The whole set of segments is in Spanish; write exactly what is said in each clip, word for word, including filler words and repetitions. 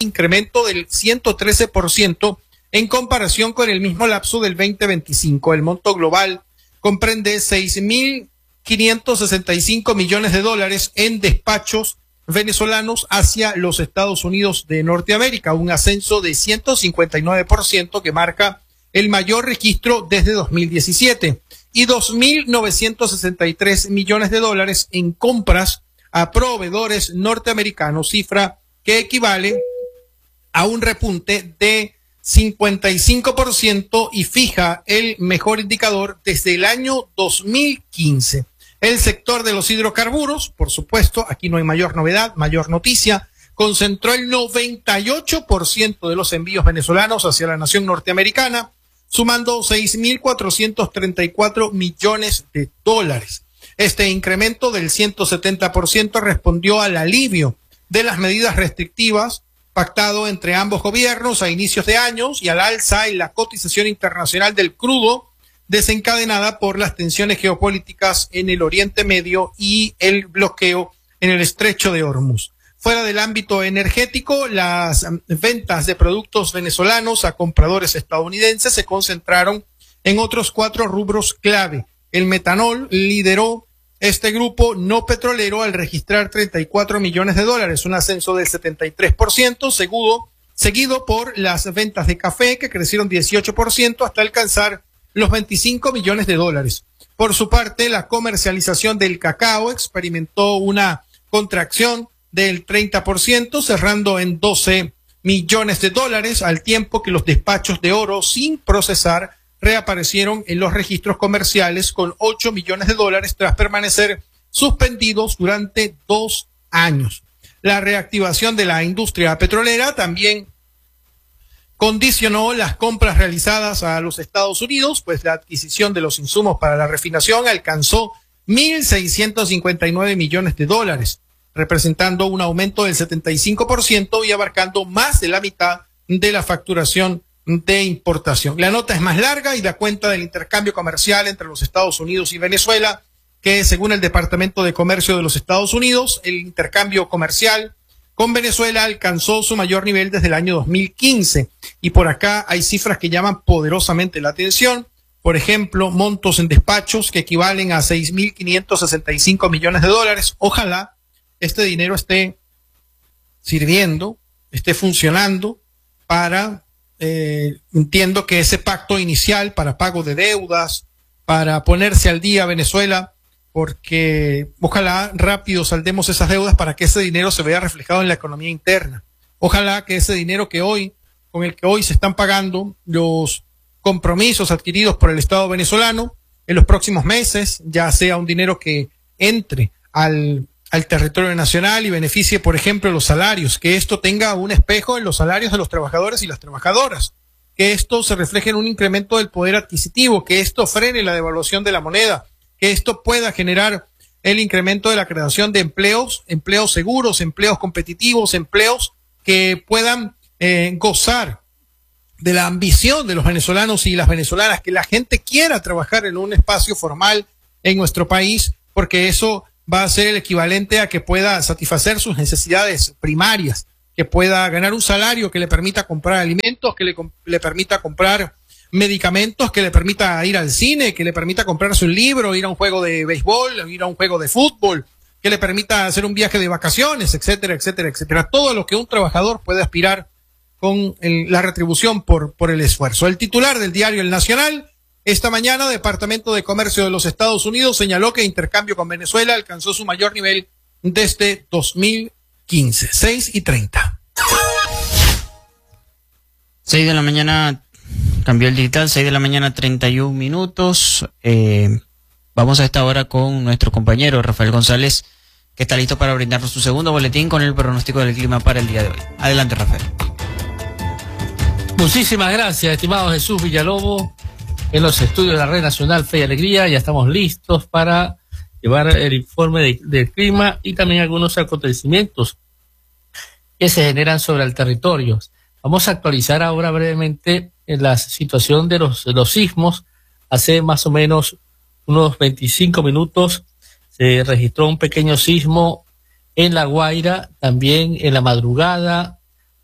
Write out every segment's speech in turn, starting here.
incremento del ciento trece por ciento en comparación con el mismo lapso del veinte veinticinco. El monto global comprende seis mil quinientos sesenta y cinco millones de dólares en despachos venezolanos hacia los Estados Unidos de Norteamérica, un ascenso de ciento cincuenta y nueve por ciento que marca el mayor registro desde dos mil diecisiete, y dos mil novecientos sesenta y tres millones de dólares en compras a proveedores norteamericanos, cifra que equivale a un repunte de cincuenta y cinco por ciento y fija el mejor indicador desde el año dos mil quince. El sector de los hidrocarburos, por supuesto, aquí no hay mayor novedad, mayor noticia, concentró el noventa y ocho por ciento de los envíos venezolanos hacia la nación norteamericana, sumando seis mil cuatrocientos treinta y cuatro millones de dólares. Este incremento del ciento setenta por ciento respondió al alivio de las medidas restrictivas pactado entre ambos gobiernos a inicios de años y al alza en la cotización internacional del crudo desencadenada por las tensiones geopolíticas en el Oriente Medio y el bloqueo en el Estrecho de Hormuz. Fuera del ámbito energético, las ventas de productos venezolanos a compradores estadounidenses se concentraron en otros cuatro rubros clave. El metanol lideró este grupo no petrolero al registrar treinta y cuatro millones de dólares, un ascenso del setenta y tres por ciento, seguido, seguido por las ventas de café, que crecieron dieciocho por ciento hasta alcanzar los veinticinco millones de dólares. Por su parte, la comercialización del cacao experimentó una contracción del treinta por ciento, cerrando en doce millones de dólares, al tiempo que los despachos de oro sin procesar reaparecieron en los registros comerciales con ocho millones de dólares tras permanecer suspendidos durante dos años. La reactivación de la industria petrolera también condicionó las compras realizadas a los Estados Unidos, pues la adquisición de los insumos para la refinación alcanzó mil seiscientos cincuenta y nueve millones de dólares, representando un aumento del setenta y cinco por ciento y abarcando más de la mitad de la facturación de importación. La nota es más larga y da cuenta del intercambio comercial entre los Estados Unidos y Venezuela, que según el Departamento de Comercio de los Estados Unidos, el intercambio comercial con Venezuela alcanzó su mayor nivel desde el año dos mil quince. Y por acá hay cifras que llaman poderosamente la atención. Por ejemplo, montos en despachos que equivalen a seis mil quinientos sesenta y cinco millones de dólares. Ojalá este dinero esté sirviendo, esté funcionando para, eh, entiendo que ese pacto inicial para pago de deudas, para ponerse al día Venezuela, porque ojalá rápido saldemos esas deudas para que ese dinero se vea reflejado en la economía interna. Ojalá que ese dinero que hoy, con el que hoy se están pagando los compromisos adquiridos por el Estado venezolano, en los próximos meses ya sea un dinero que entre al, al territorio nacional y beneficie, por ejemplo, los salarios, que esto tenga un espejo en los salarios de los trabajadores y las trabajadoras, que esto se refleje en un incremento del poder adquisitivo, que esto frene la devaluación de la moneda, que esto pueda generar el incremento de la creación de empleos, empleos seguros, empleos competitivos, empleos que puedan eh, gozar de la ambición de los venezolanos y las venezolanas, que la gente quiera trabajar en un espacio formal en nuestro país, porque eso va a ser el equivalente a que pueda satisfacer sus necesidades primarias, que pueda ganar un salario que le permita comprar alimentos, que le, le permita comprar medicamentos, que le permita ir al cine, que le permita comprarse un libro, ir a un juego de béisbol, ir a un juego de fútbol, que le permita hacer un viaje de vacaciones, etcétera, etcétera, etcétera. Todo lo que un trabajador puede aspirar con el, la retribución por, por el esfuerzo. El titular del diario El Nacional, esta mañana, Departamento de Comercio de los Estados Unidos señaló que intercambio con Venezuela alcanzó su mayor nivel desde dos mil quince. seis y treinta. seis de la mañana. Cambió el digital, seis de la mañana, treinta y un minutos. Eh, vamos a esta hora con nuestro compañero Rafael González, que está listo para brindarnos su segundo boletín con el pronóstico del clima para el día de hoy. Adelante, Rafael. Muchísimas gracias, estimado Jesús Villalobos. En los estudios de la Red Nacional Fe y Alegría ya estamos listos para llevar el informe de, del clima y también algunos acontecimientos que se generan sobre el territorio. Vamos a actualizar ahora brevemente en la situación de los, de los sismos. Hace más o menos unos veinticinco minutos se registró un pequeño sismo en La Guaira, también en la madrugada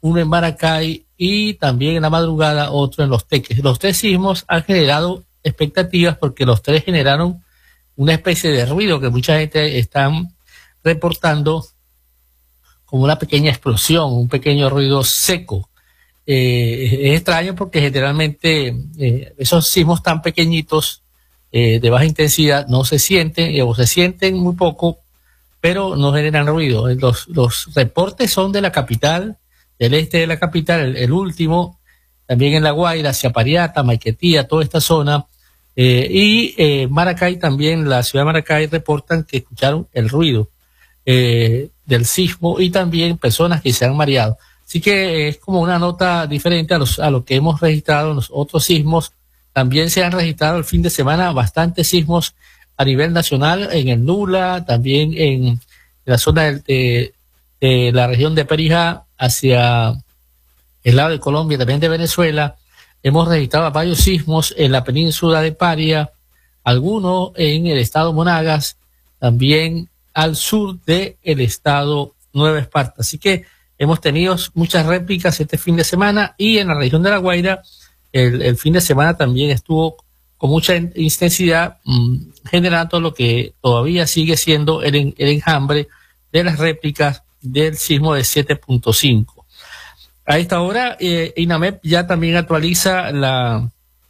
uno en Maracay y también en la madrugada otro en Los Teques. Los tres sismos han generado expectativas porque los tres generaron una especie de ruido que mucha gente está reportando como una pequeña explosión, un pequeño ruido seco. Eh, es extraño porque generalmente eh, esos sismos tan pequeñitos eh, de baja intensidad no se sienten eh, o se sienten muy poco, pero no generan ruido. Los, los reportes son de la capital, del este de la capital, el, el último, también en La Guaira, hacia Pariata, Maiquetía, toda esta zona, eh, y eh, Maracay también, la ciudad de Maracay reportan que escucharon el ruido eh, del sismo y también personas que se han mareado. Así que es como una nota diferente a, los, a lo que hemos registrado en los otros sismos. También se han registrado el fin de semana bastantes sismos a nivel nacional, en el Nula, también en la zona de, de, de la región de Perijá, hacia el lado de Colombia, también de Venezuela. Hemos registrado varios sismos en la península de Paria, algunos en el estado Monagas, también al sur del estado Nueva Esparta. Así que hemos tenido muchas réplicas este fin de semana y en la región de La Guaira el, el fin de semana también estuvo con mucha intensidad, mmm, generando lo que todavía sigue siendo el, el enjambre de las réplicas del sismo de siete punto cinco. A esta hora, eh, INAMEP ya también actualiza la,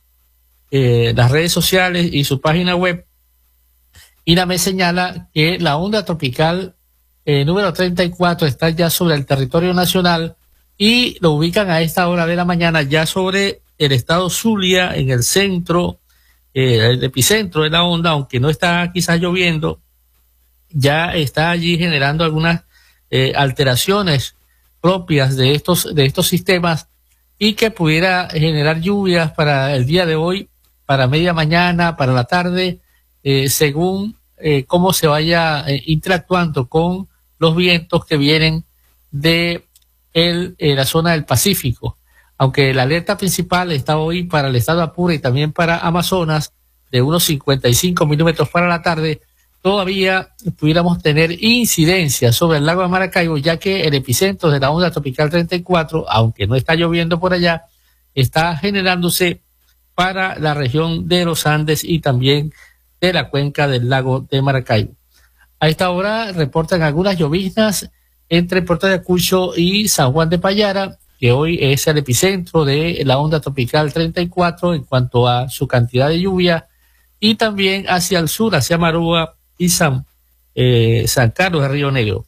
eh, las redes sociales y su página web. INAMEP señala que la onda tropical eh, número treinta y cuatro está ya sobre el territorio nacional y lo ubican a esta hora de la mañana ya sobre el estado Zulia, en el centro, eh, el epicentro de la onda, aunque no está quizás lloviendo, ya está allí generando algunas eh, alteraciones propias de estos, de estos sistemas y que pudiera generar lluvias para el día de hoy, para media mañana, para la tarde, eh, según eh, cómo se vaya eh, interactuando con los vientos que vienen de el, eh, la zona del Pacífico. Aunque la alerta principal está hoy para el estado Apure y también para Amazonas, de unos cincuenta y cinco milímetros para la tarde, todavía pudiéramos tener incidencia sobre el lago de Maracaibo, ya que el epicentro de la onda tropical treinta y cuatro, aunque no está lloviendo por allá, está generándose para la región de los Andes y también de la cuenca del lago de Maracaibo. A esta hora reportan algunas lloviznas entre Puerto Ayacucho y San Juan de Payara, que hoy es el epicentro de la onda tropical treinta y cuatro en cuanto a su cantidad de lluvia, y también hacia el sur, hacia Marúa y San, eh, San Carlos de Río Negro.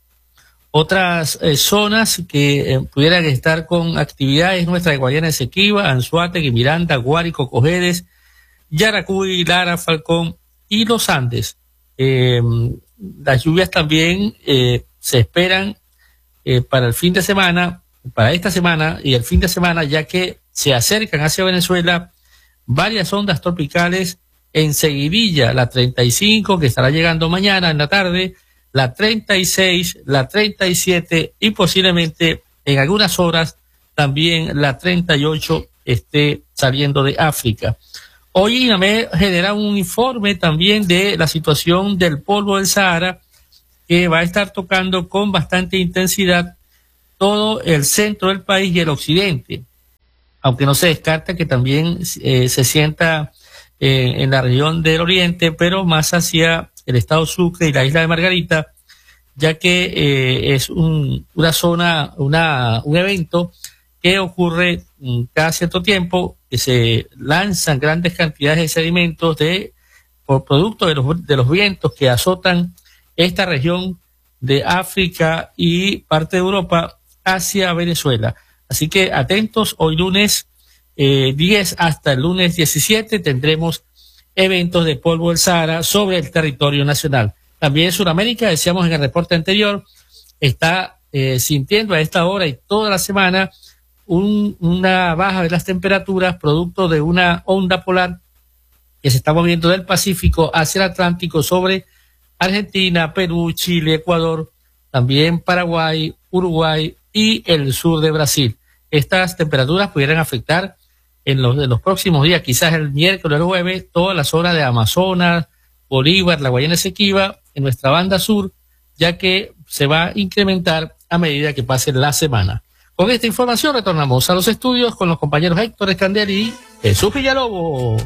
Otras eh, zonas que eh, pudieran estar con actividades nuestra de Guayana Esequiba, Anzoátegui, Miranda, Guárico, Cojedes, Yaracuy, Lara, Falcón y los Andes. Eh, las lluvias también eh, se esperan eh, para el fin de semana, para esta semana y el fin de semana, ya que se acercan hacia Venezuela varias ondas tropicales en seguidilla, la treinta y cinco que estará llegando mañana en la tarde, la treinta y seis, la treinta y siete y posiblemente en algunas horas también la treinta y ocho esté saliendo de África. Hoy INAMEP genera un informe también de la situación del polvo del Sahara, que va a estar tocando con bastante intensidad todo el centro del país y el occidente, aunque no se descarta que también eh, se sienta eh, en la región del oriente, pero más hacia el estado Sucre y la isla de Margarita, ya que eh, es un, una zona, una, un evento que ocurre um, cada cierto tiempo, que se lanzan grandes cantidades de sedimentos de, por producto de los, de los vientos que azotan esta región de África y parte de Europa hacia Venezuela. Así que atentos, hoy lunes eh, diez hasta el lunes diecisiete tendremos eventos de polvo del Sahara sobre el territorio nacional. También Sudamérica, decíamos en el reporte anterior, está eh, sintiendo a esta hora y toda la semana un, una baja de las temperaturas producto de una onda polar que se está moviendo del Pacífico hacia el Atlántico sobre Argentina, Perú, Chile, Ecuador, también Paraguay, Uruguay y el sur de Brasil. Estas temperaturas pudieran afectar en los, en los próximos días, quizás el miércoles o el jueves, toda la zona de Amazonas, Bolívar, la Guayana Esequiba, en nuestra banda sur, ya que se va a incrementar a medida que pase la semana. Con esta información retornamos a los estudios con los compañeros Héctor Escandel y Jesús Villalobos.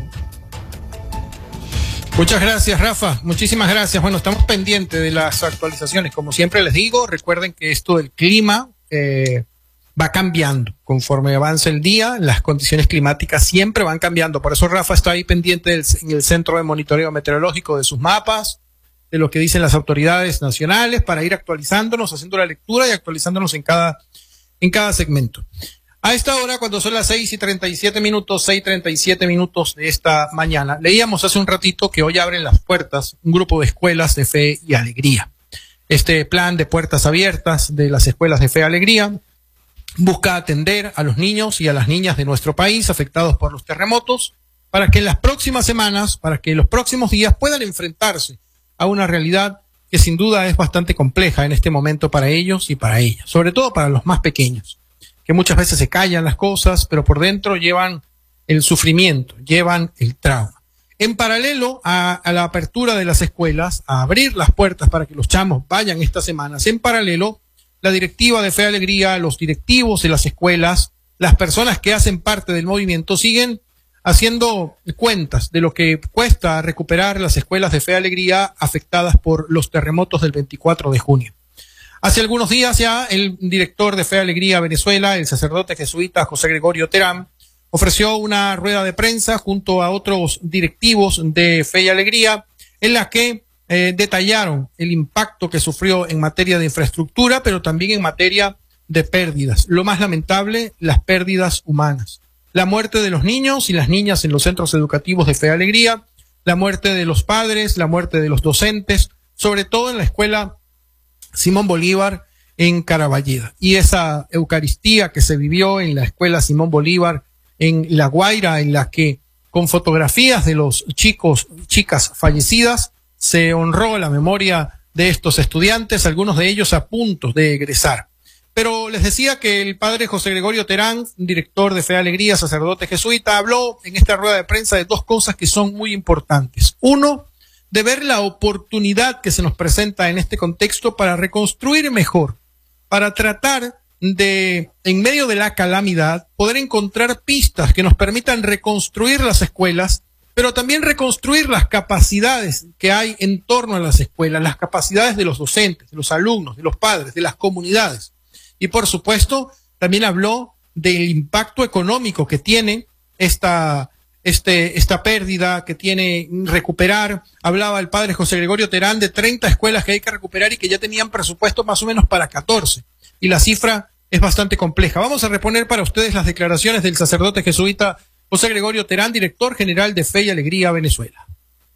Muchas gracias, Rafa. Muchísimas gracias. Bueno, estamos pendientes de las actualizaciones. Como siempre les digo, recuerden que esto del clima eh, va cambiando conforme avanza el día. Las condiciones climáticas siempre van cambiando. Por eso Rafa está ahí pendiente del, en el Centro de Monitoreo Meteorológico de sus mapas, de lo que dicen las autoridades nacionales, para ir actualizándonos, haciendo la lectura y actualizándonos en cada, en cada segmento. A esta hora, cuando son las seis y treinta y siete minutos, seis y treinta y siete minutos de esta mañana, leíamos hace un ratito que hoy abren las puertas un grupo de escuelas de fe y alegría. Este plan de puertas abiertas de las escuelas de fe y alegría busca atender a los niños y a las niñas de nuestro país afectados por los terremotos, para que en las próximas semanas, para que en los próximos días puedan enfrentarse a una realidad que sin duda es bastante compleja en este momento para ellos y para ellas, sobre todo para los más pequeños, que muchas veces se callan las cosas, pero por dentro llevan el sufrimiento, llevan el trauma. En paralelo a, a la apertura de las escuelas, a abrir las puertas para que los chamos vayan estas semanas, en paralelo, la directiva de Fe y Alegría, los directivos de las escuelas, las personas que hacen parte del movimiento siguen haciendo cuentas de lo que cuesta recuperar las escuelas de Fe y Alegría afectadas por los terremotos del veinticuatro de junio. Hace algunos días ya el director de Fe y Alegría Venezuela, el sacerdote jesuita José Gregorio Terán, ofreció una rueda de prensa junto a otros directivos de Fe y Alegría en la que eh, detallaron el impacto que sufrió en materia de infraestructura, pero también en materia de pérdidas. Lo más lamentable, las pérdidas humanas. La muerte de los niños y las niñas en los centros educativos de Fe y Alegría, la muerte de los padres, la muerte de los docentes, sobre todo en la escuela Simón Bolívar en Caraballeda. Y esa Eucaristía que se vivió en la escuela Simón Bolívar en La Guaira, en la que con fotografías de los chicos, chicas fallecidas, se honró la memoria de estos estudiantes, algunos de ellos a punto de egresar. Pero les decía que el padre José Gregorio Terán, director de Fe y Alegría, sacerdote jesuita, habló en esta rueda de prensa de dos cosas que son muy importantes. Uno, de ver la oportunidad que se nos presenta en este contexto para reconstruir mejor, para tratar de, en medio de la calamidad, poder encontrar pistas que nos permitan reconstruir las escuelas, pero también reconstruir las capacidades que hay en torno a las escuelas, las capacidades de los docentes, de los alumnos, de los padres, de las comunidades. Y por supuesto, también habló del impacto económico que tiene esta Este, esta pérdida que tiene recuperar. Hablaba el padre José Gregorio Terán de treinta escuelas que hay que recuperar y que ya tenían presupuesto más o menos para catorce. Y la cifra es bastante compleja. Vamos a reponer para ustedes las declaraciones del sacerdote jesuita José Gregorio Terán, director general de Fe y Alegría Venezuela.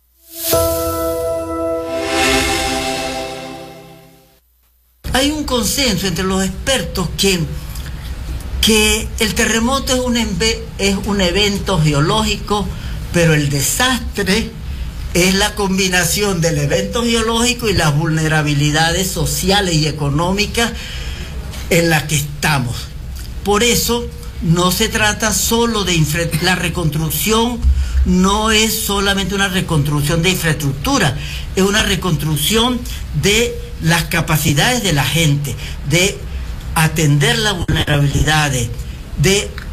Hay un consenso entre los expertos que que el terremoto es un, es un evento geológico, pero el desastre es la combinación del evento geológico y las vulnerabilidades sociales y económicas en las que estamos. Por eso no se trata solo de infra la reconstrucción, no es solamente una reconstrucción de infraestructura, es una reconstrucción de las capacidades de la gente, de atender las vulnerabilidades, de